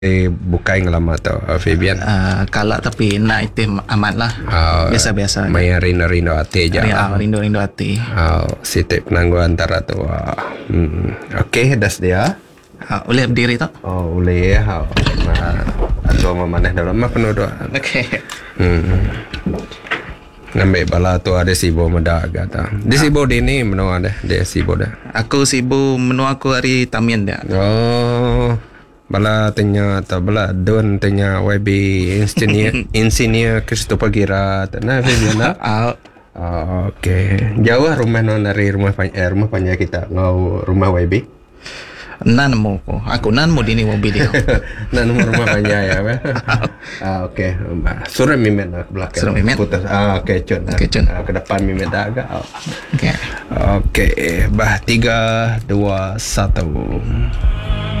bukai ngelama tu Fabian. Kalak tapi nak item amat lah. Biasa-biasa. Main rindu-rindu hati je lah. Rindu-rindu hati. Sitip nanggu antara tu. Okey, das dia. Boleh berdiri tak? Boleh. Atau memanah dalam mah penuh doa. Okey. Nampak bala tu ada sibo meda kata. Di sibo di ni menua dah. Dia sibo dah. Aku sibuk menua aku hari tamian dia. Bala tanya atau bala don tanya YB engineer Christopher Gira tanah Fabian. Okey. Jauh rumah non dari rumah panjang kita ngau rumah YB. Nan mo ko. Aku nan mo dini mobil dia. Nan mo rumah panjang ya. Okey. Surah mimet nak belakang. Surah mimet. Putus. Okey cun. Ke depan mimet agak. Okey. Okey. 3, 2, 1.